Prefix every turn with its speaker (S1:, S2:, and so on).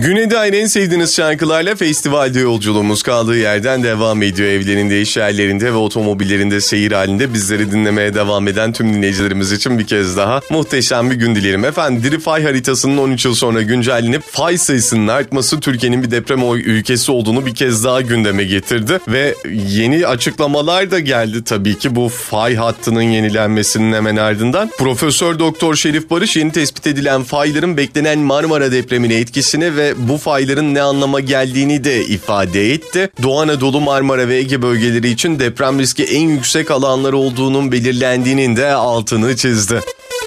S1: Güne dair en sevdiğiniz şarkılarla festivalde yolculuğumuz kaldığı yerden devam ediyor. Evlerinde, iş yerlerinde ve otomobillerinde seyir halinde bizleri dinlemeye devam eden tüm dinleyicilerimiz için bir kez daha muhteşem bir gün dilerim. Efendim, diri fay haritasının 13 yıl sonra güncellenip fay sayısının artması Türkiye'nin bir deprem ülkesi olduğunu bir kez daha gündeme getirdi. Ve yeni açıklamalar da geldi tabii ki bu fay hattının yenilenmesinin hemen ardından. Profesör Doktor Şerif Barış yeni tespit edilen fayların beklenen Marmara depremine etkisini ve bu fayların ne anlama geldiğini de ifade etti. Doğu Anadolu, Marmara ve Ege bölgeleri için deprem riski en yüksek alanlar olduğunun belirlendiğinin de altını çizdi.